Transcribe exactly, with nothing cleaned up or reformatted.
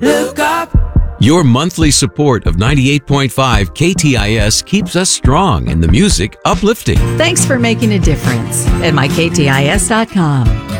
Look up. Your monthly support of ninety-eight point five K T I S keeps us strong and the music uplifting. Thanks for making a difference at my K T I S dot com.